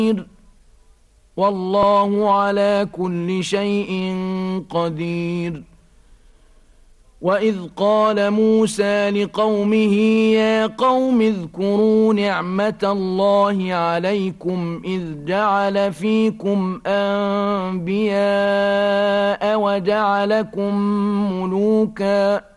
والله على كل شيء قدير. وإذ قال موسى لقومه يا قوم اذكروا نعمة الله عليكم إذ جعل فيكم أنبياء وجعلكم ملوكا